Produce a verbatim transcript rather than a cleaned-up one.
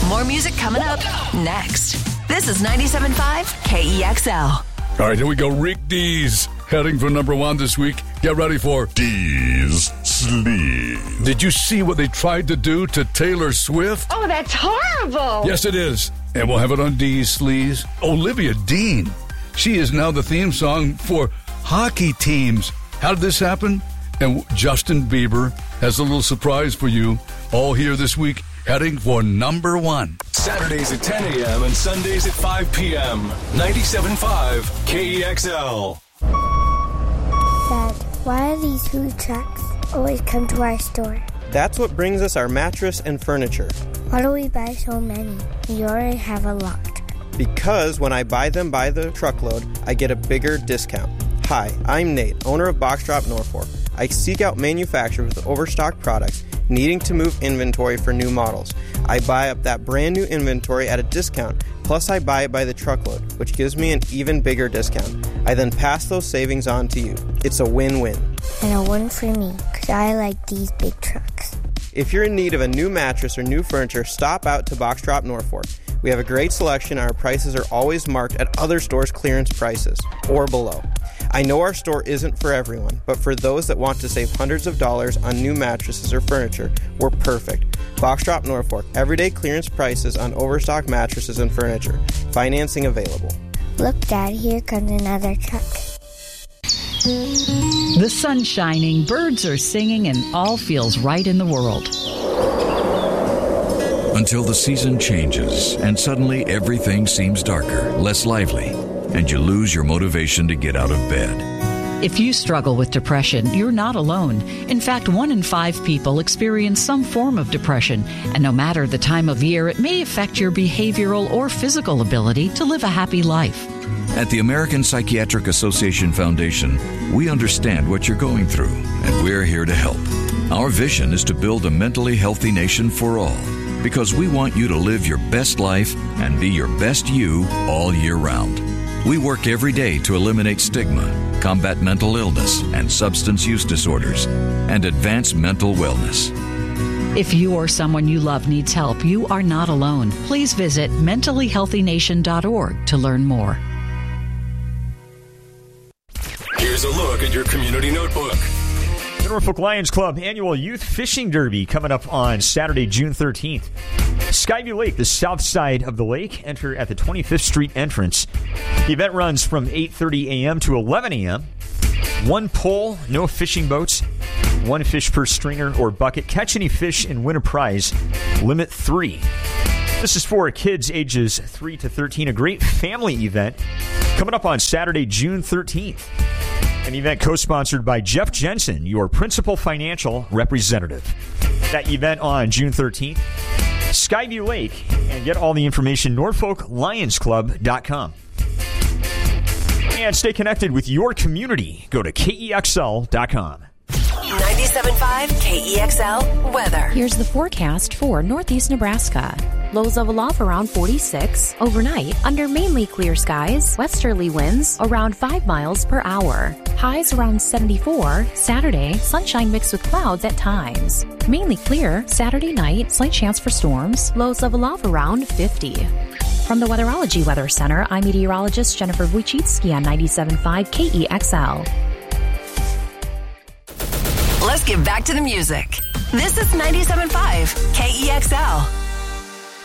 More music coming up next. This is ninety-seven point five K E X L. All right, here we go. Rick Dees heading for number one this week. Get ready for Dees Sleaze. Did you see what they tried to do to Taylor Swift? Oh, that's horrible. Yes, it is. And we'll have it on Dees Sleaze. Olivia Dean. She is now the theme song for hockey teams. How did this happen? And Justin Bieber has a little surprise for you. All here this week, heading for number one. Saturdays at ten a.m. and Sundays at five p.m. ninety-seven point five K E X L. Dad, why do these food trucks always come to our store? That's what brings us our mattress and furniture. Why do we buy so many? We already have a lot. Because when I buy them by the truckload, I get a bigger discount. Hi, I'm Nate, owner of Box Drop Norfolk. I seek out manufacturers with overstocked products needing to move inventory for new models. I buy up that brand new inventory at a discount, plus I buy it by the truckload, which gives me an even bigger discount. I then pass those savings on to you. It's a win-win. And a win for me, because I like these big trucks. If you're in need of a new mattress or new furniture, stop out to Box Drop Norfolk. We have a great selection. Our prices are always marked at other stores' clearance prices or below. I know our store isn't for everyone, but for those that want to save hundreds of dollars on new mattresses or furniture, we're perfect. Box Drop Norfolk, everyday clearance prices on overstocked mattresses and furniture. Financing available. Look, Dad, here comes another truck. The sun's shining, birds are singing, and all feels right in the world. Until the season changes, and suddenly everything seems darker, less lively, and you lose your motivation to get out of bed. If you struggle with depression, you're not alone. In fact, one in five people experience some form of depression, and no matter the time of year, it may affect your behavioral or physical ability to live a happy life. At the American Psychiatric Association Foundation, we understand what you're going through, and we're here to help. Our vision is to build a mentally healthy nation for all, because we want you to live your best life and be your best you all year round. We work every day to eliminate stigma, combat mental illness and substance use disorders, and advance mental wellness. If you or someone you love needs help, you are not alone. Please visit mentally healthy nation dot org to learn more. Here's a look at your community notebook. The Norfolk Lions Club Annual Youth Fishing Derby coming up on Saturday, June thirteenth. Skyview Lake, the south side of the lake. Enter at the twenty-fifth Street entrance. The event runs from eight thirty a.m. to eleven a.m. One pole, no fishing boats, one fish per stringer or bucket. Catch any fish and win a prize. Limit three. This is for kids ages three to thirteen. A great family event coming up on Saturday, June thirteenth. An event co-sponsored by Jeff Jensen, your principal financial representative. That event on June thirteenth, Skyview Lake, and get all the information, norfolk lions club dot com. And stay connected with your community. Go to K E X L dot com. ninety-seven point five K E X L weather. Here's the forecast for northeast Nebraska. Lows of aloft around forty-six. Overnight, under mainly clear skies, westerly winds around five miles per hour. Highs around seventy-four. Saturday, sunshine mixed with clouds at times. Mainly clear. Saturday night, slight chance for storms. Lows of aloft around fifty. From the Weatherology Weather Center, I'm meteorologist Jennifer Wojcicki on ninety-seven point five K E X L. Let's get back to the music. This is ninety-seven point five K E X L.